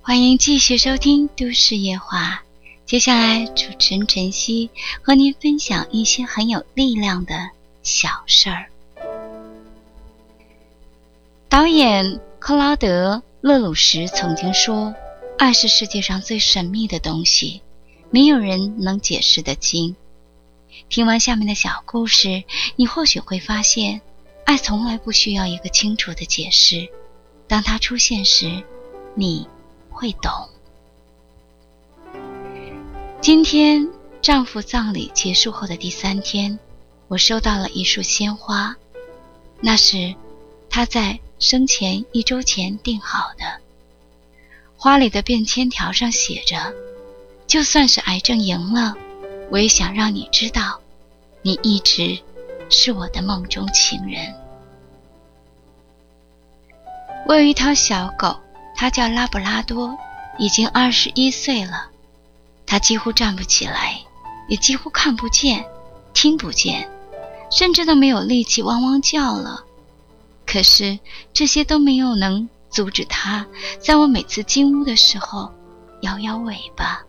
欢迎继续收听都市夜话。接下来主持人晨曦和您分享一些很有力量的小事儿。导演克劳德·勒鲁什曾经说，爱是世界上最神秘的东西，没有人能解释得清。听完下面的小故事，你或许会发现，爱从来不需要一个清楚的解释，当它出现时，你会懂。今天丈夫葬礼结束后的第3天，我收到了一束鲜花，那是他在生前1周前订好的。花里的便签条上写着，就算是癌症赢了，我也想让你知道，你一直是我的梦中情人。我有一条小狗，它叫拉布拉多，已经21岁了。它几乎站不起来，也几乎看不见、听不见，甚至都没有力气汪汪叫了。可是这些都没有能阻止它在我每次进屋的时候摇摇尾巴。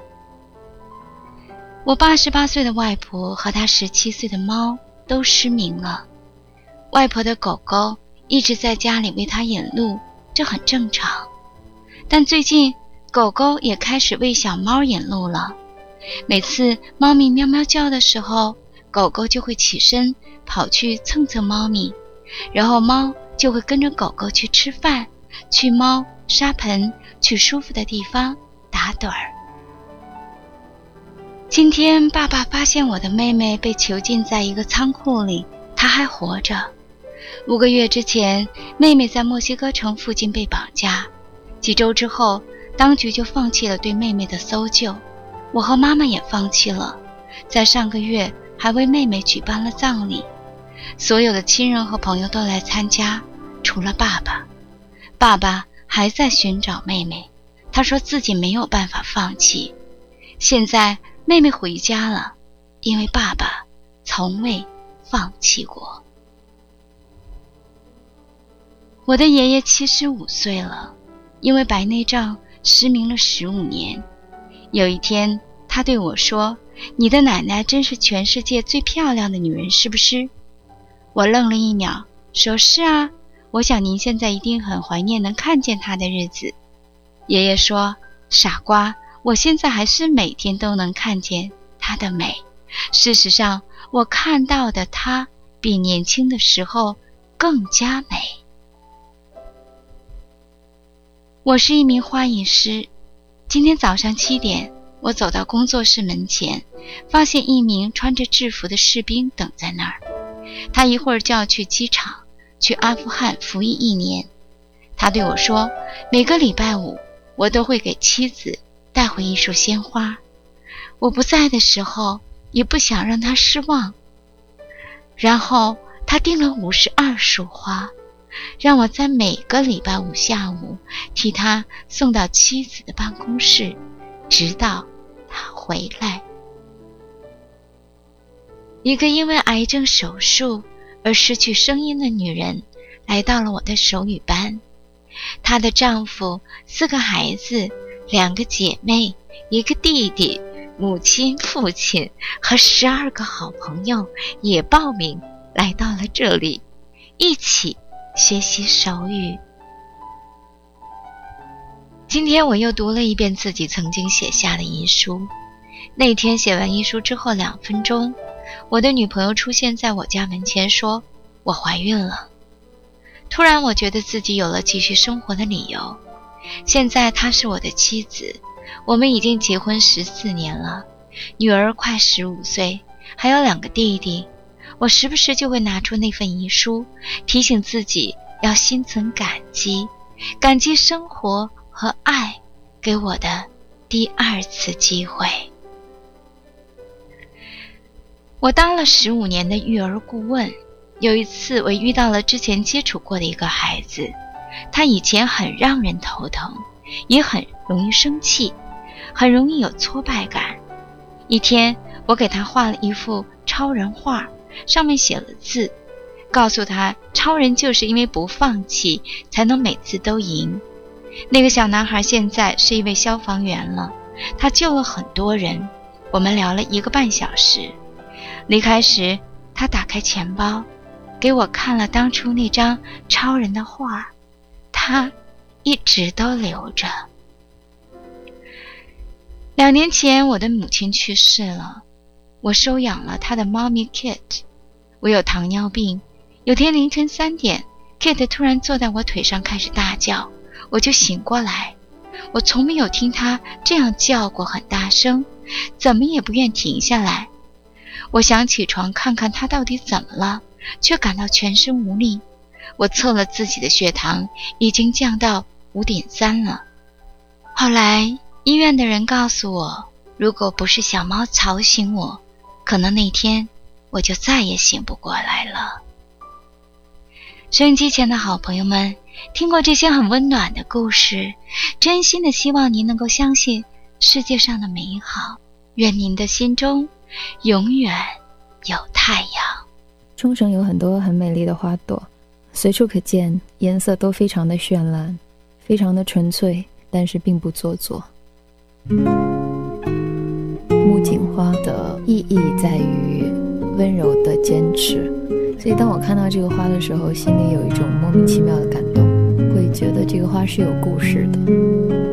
我88岁的外婆和她17岁的猫都失明了。外婆的狗狗一直在家里为她引路，这很正常。但最近狗狗也开始为小猫引路了。每次猫咪喵喵叫的时候，狗狗就会起身跑去蹭蹭猫咪，然后猫就会跟着狗狗去吃饭，去猫沙盆，去舒服的地方打盹儿。今天爸爸发现我的妹妹被囚禁在一个仓库里，她还活着。5个月之前，妹妹在墨西哥城附近被绑架，几周之后，当局就放弃了对妹妹的搜救，我和妈妈也放弃了。在上个月还为妹妹举办了葬礼，所有的亲人和朋友都来参加，除了爸爸。爸爸还在寻找妹妹，他说自己没有办法放弃。现在妹妹回家了，因为爸爸从未放弃过。我的爷爷75岁了，因为白内障失明了15年。有一天他对我说，你的奶奶真是全世界最漂亮的女人，是不是？我愣了一秒，说是啊，我想您现在一定很怀念能看见她的日子。爷爷说，傻瓜，我现在还是每天都能看见她的美。事实上，我看到的她比年轻的时候更加美。我是一名花艺师。今天早上7点，我走到工作室门前，发现一名穿着制服的士兵等在那儿。他一会儿就要去机场，去阿富汗服役1年。他对我说，每个礼拜5，我都会给妻子带回一束鲜花。我不在的时候，也不想让他失望。然后他订了52束花，让我在每个礼拜5下午替他送到妻子的办公室，直到他回来。一个因为癌症手术而失去声音的女人来到了我的手语班。她的丈夫、4个孩子、2个姐妹、1个弟弟，母亲、父亲和12个好朋友也报名来到了这里，一起学习手语。今天我又读了一遍自己曾经写下的遗书。那天写完遗书之后2分钟，我的女朋友出现在我家门前说，我怀孕了。突然我觉得自己有了继续生活的理由。现在她是我的妻子，我们已经结婚14年了，女儿快15岁，还有2个弟弟。我时不时就会拿出那份遗书，提醒自己要心存感激，感激生活和爱给我的第2次机会。我当了15年的育儿顾问。有一次我遇到了之前接触过的一个孩子，他以前很让人头疼，也很容易生气，很容易有挫败感。一天我给他画了一幅超人画，上面写了字，告诉他超人就是因为不放弃才能每次都赢。 那个小男孩现在是一位消防员了，他救了很多人。我们聊了1个半小时。离开时，他打开钱包，给我看了当初那张超人的画，他一直都留着。2年前，我的母亲去世了，我收养了她的猫咪 Kit。我有糖尿病，有天凌晨3点 ，Kit 突然坐在我腿上开始大叫，我就醒过来。我从没有听他这样叫过，很大声，怎么也不愿停下来。我想起床看看他到底怎么了，却感到全身无力。我测了自己的血糖，已经降到5.3了。后来医院的人告诉我，如果不是小猫吵醒我，可能那天我就再也醒不过来了。收音机前的好朋友们，听过这些很温暖的故事，真心的希望您能够相信世界上的美好，愿您的心中永远有太阳。 冲绳有很多很美丽的花朵，随处可见，颜色都非常的绚烂，非常的纯粹，但是并不做作。木槿花的意义在于温柔的坚持，所以当我看到这个花的时候，心里有一种莫名其妙的感动，会觉得这个花是有故事的。